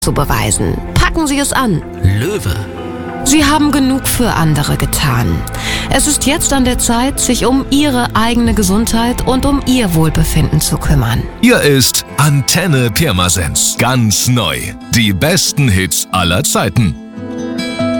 zu beweisen. Packen Sie es an. Löwe. Sie haben genug für andere getan. Es ist jetzt an der Zeit, sich um Ihre eigene Gesundheit und um Ihr Wohlbefinden zu kümmern. Hier ist Antenne Pirmasens. Ganz neu. Die besten Hits aller Zeiten.